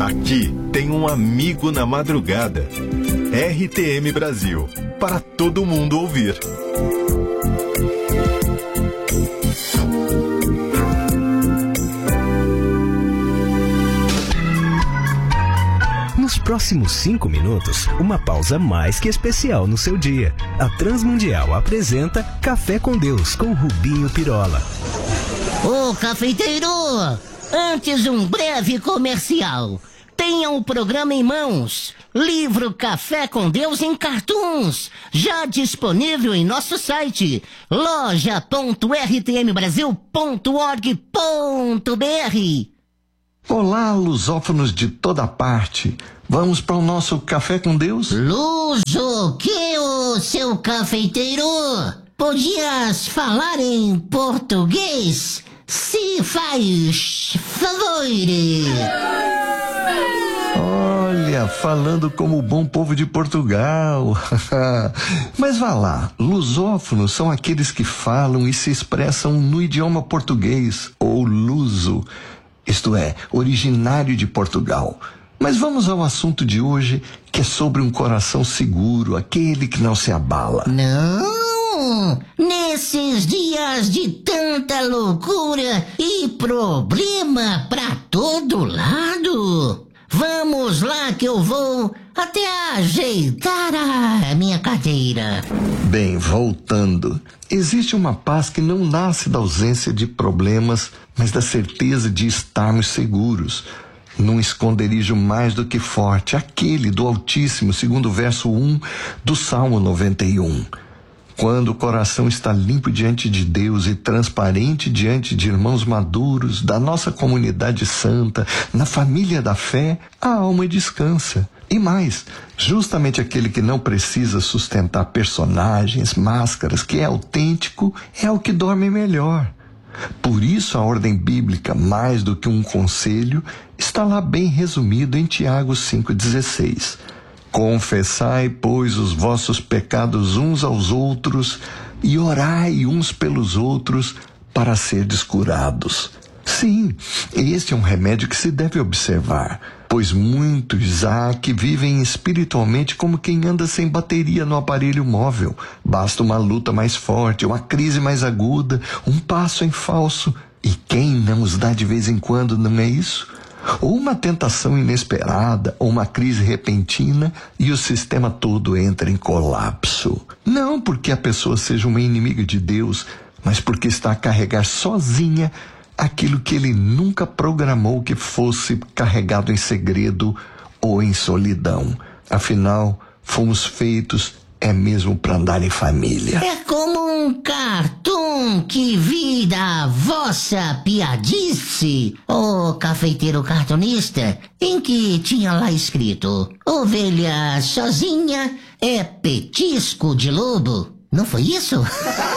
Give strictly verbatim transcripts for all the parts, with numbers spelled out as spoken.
Aqui tem um amigo na madrugada. R T M Brasil, para todo mundo ouvir. Nos próximos cinco minutos, uma pausa mais que especial no seu dia. A Transmundial apresenta Café com Deus com Rubinho Pirola. Ô, cafeiteiro! Antes um breve comercial. Tenha o programa em mãos. Livro Café com Deus em cartoons. Já disponível em nosso site loja ponto r t m brasil ponto org ponto b r. Olá, lusófonos de toda parte. Vamos para o nosso Café com Deus? Luso, que o seu cafeiteiro? Podias falar em português? Se faz favor. Olha, falando como o bom povo de Portugal. Mas vá lá, lusófonos são aqueles que falam e se expressam no idioma português, ou luso, isto é, originário de Portugal. Mas vamos ao assunto de hoje, que é sobre um coração seguro, aquele que não se abala. Não! Nesses dias de tanta loucura e problema pra todo lado, vamos lá que eu vou até ajeitar a minha cadeira. Bem, voltando. Existe uma paz que não nasce da ausência de problemas, mas da certeza de estarmos seguros. Num esconderijo mais do que forte, aquele do Altíssimo, segundo o verso um do Salmo noventa e um. Quando o coração está limpo diante de Deus e transparente diante de irmãos maduros, da nossa comunidade santa, na família da fé, a alma descansa. E mais, justamente aquele que não precisa sustentar personagens, máscaras, que é autêntico, é o que dorme melhor. Por isso a ordem bíblica, mais do que um conselho, está lá bem resumido em Tiago cinco dezesseis. Confessai, pois, os vossos pecados uns aos outros e orai uns pelos outros para serdes curados. Sim, este é um remédio que se deve observar, pois muitos há que vivem espiritualmente como quem anda sem bateria no aparelho móvel. Basta uma luta mais forte, uma crise mais aguda, um passo em falso. E quem não os dá de vez em quando, não é isso? Ou uma tentação inesperada, ou uma crise repentina, e o sistema todo entra em colapso. Não porque a pessoa seja uma inimiga de Deus, mas porque está a carregar sozinha aquilo que ele nunca programou que fosse carregado em segredo ou em solidão. Afinal, fomos feitos é mesmo para andar em família. É como um cartoon que vi da vossa piadice, ô cafeiteiro cartunista, em que tinha lá escrito: ovelha sozinha é petisco de lobo. Não foi isso?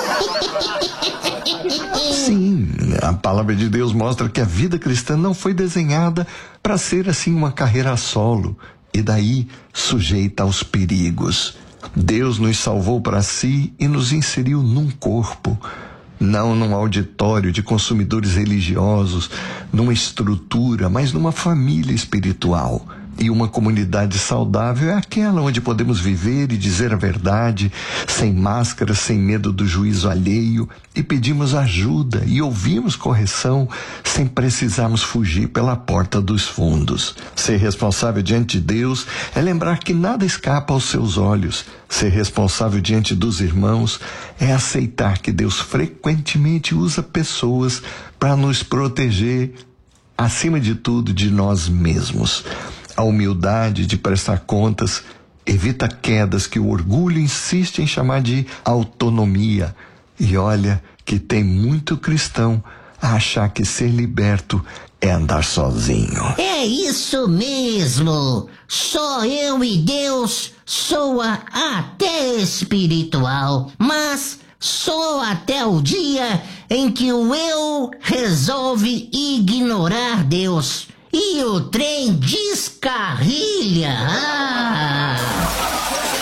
Sim, a palavra de Deus mostra que a vida cristã não foi desenhada para ser assim uma carreira solo, e daí sujeita aos perigos. Deus nos salvou para si e nos inseriu num corpo, não num auditório de consumidores religiosos, numa estrutura, mas numa família espiritual. E uma comunidade saudável é aquela onde podemos viver e dizer a verdade, sem máscara, sem medo do juízo alheio, e pedimos ajuda e ouvimos correção sem precisarmos fugir pela porta dos fundos. Ser responsável diante de Deus é lembrar que nada escapa aos seus olhos. Ser responsável diante dos irmãos é aceitar que Deus frequentemente usa pessoas para nos proteger, acima de tudo, de nós mesmos. A humildade de prestar contas evita quedas que o orgulho insiste em chamar de autonomia. E olha que tem muito cristão a achar que ser liberto é andar sozinho. É isso mesmo! Só eu e Deus soa até espiritual, mas só até o dia em que o eu resolve ignorar Deus. E o trem descarrilha. Ah!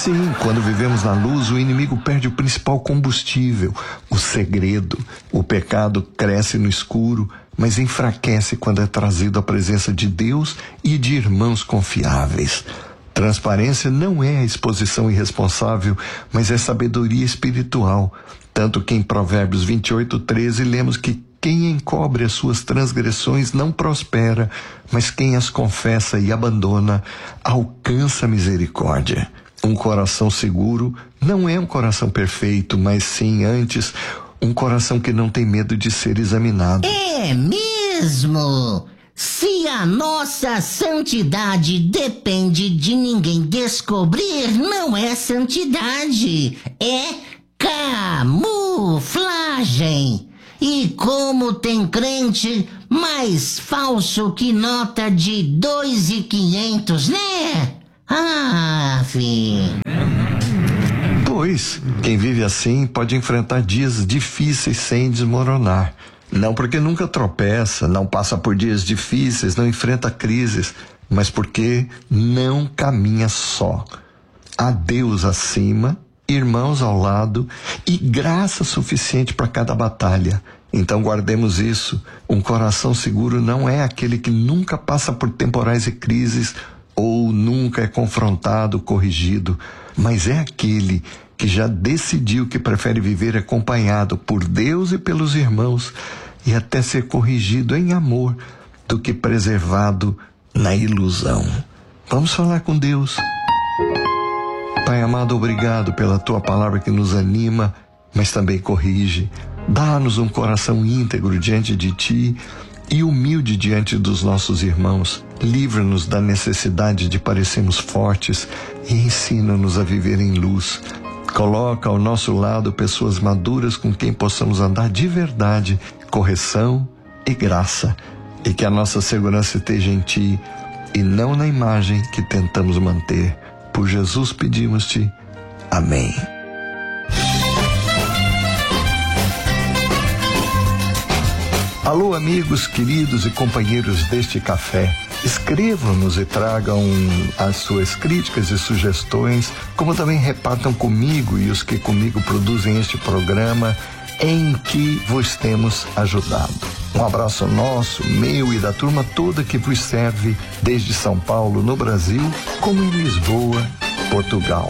Sim, quando vivemos na luz, o inimigo perde o principal combustível, o segredo. O pecado cresce no escuro, mas enfraquece quando é trazido à presença de Deus e de irmãos confiáveis. Transparência não é a exposição irresponsável, mas é sabedoria espiritual. Tanto que em Provérbios vinte e oito, treze, lemos que quem encobre as suas transgressões não prospera, mas quem as confessa e abandona alcança misericórdia. Um coração seguro não é um coração perfeito, mas sim, antes, um coração que não tem medo de ser examinado. É mesmo! Se a nossa santidade depende de ninguém descobrir, não é santidade, é camuflagem. E como tem crente mais falso que nota de dois e quinhentos, né? Ah, filho. Pois, quem vive assim pode enfrentar dias difíceis sem desmoronar. Não porque nunca tropeça, não passa por dias difíceis, não enfrenta crises, mas porque não caminha só. Há Deus acima, irmãos ao lado e graça suficiente para cada batalha. Então guardemos isso. Um coração seguro não é aquele que nunca passa por temporais e crises ou nunca é confrontado, corrigido, mas é aquele que já decidiu que prefere viver acompanhado por Deus e pelos irmãos e até ser corrigido em amor do que preservado na ilusão. Vamos falar com Deus. Pai amado, obrigado pela tua palavra que nos anima, mas também corrige. Dá-nos um coração íntegro diante de ti e humilde diante dos nossos irmãos. Livra-nos da necessidade de parecermos fortes e ensina-nos a viver em luz. Coloca ao nosso lado pessoas maduras com quem possamos andar de verdade, correção e graça. E que a nossa segurança esteja em ti e não na imagem que tentamos manter. Por Jesus pedimos-te. Amém. Alô, amigos, queridos e companheiros deste café. Escrevam-nos e tragam as suas críticas e sugestões, como também repartam comigo e os que comigo produzem este programa em que vos temos ajudado. Um abraço nosso, meu e da turma toda que vos serve desde São Paulo, no Brasil, como em Lisboa, Portugal.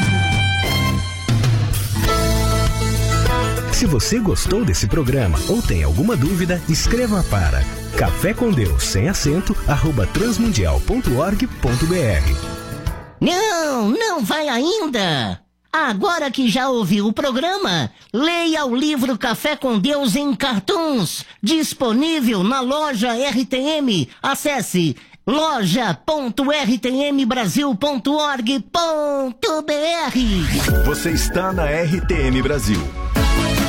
Se você gostou desse programa ou tem alguma dúvida, escreva para café com Deus sem acento arroba transmundial ponto org ponto br. Não, não vai ainda! Agora que já ouviu o programa, leia o livro Café com Deus em Cartoons, disponível na loja R T M. Acesse loja ponto r t m brasil ponto org ponto br. Você está na R T M Brasil.